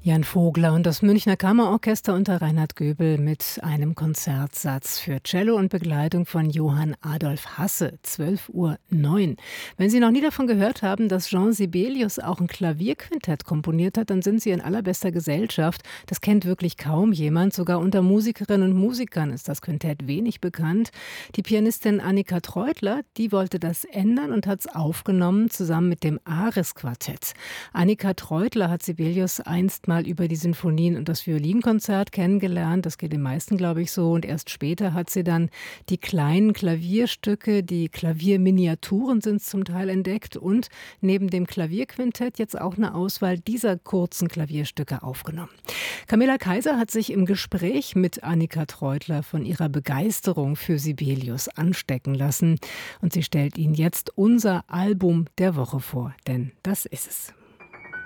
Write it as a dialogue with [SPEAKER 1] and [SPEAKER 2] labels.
[SPEAKER 1] Jan Vogler und das Münchner Kammerorchester unter Reinhard Göbel mit einem Konzertsatz für Cello und Begleitung von Johann Adolf Hasse, 12:09 Uhr. Wenn Sie noch nie davon gehört haben, dass Jean Sibelius auch ein Klavierquintett komponiert hat, dann sind Sie in allerbester Gesellschaft. Das kennt wirklich kaum jemand. Sogar unter Musikerinnen und Musikern ist das Quintett wenig bekannt. Die Pianistin Annika Treutler, die wollte das ändern und hat es aufgenommen, zusammen mit dem Ares-Quartett. Annika Treutler hat Sibelius einst mal über die Sinfonien und das Violinkonzert kennengelernt. Das geht den meisten, glaube ich, so. Und erst später hat sie dann die kleinen Klavierstücke, die Klavierminiaturen sind zum Teil entdeckt und neben dem Klavierquintett jetzt auch eine Auswahl dieser kurzen Klavierstücke aufgenommen. Camilla Kaiser hat sich im Gespräch mit Annika Treutler von ihrer Begeisterung für Sibelius anstecken lassen. Und sie stellt Ihnen jetzt unser Album der Woche vor, denn das ist es.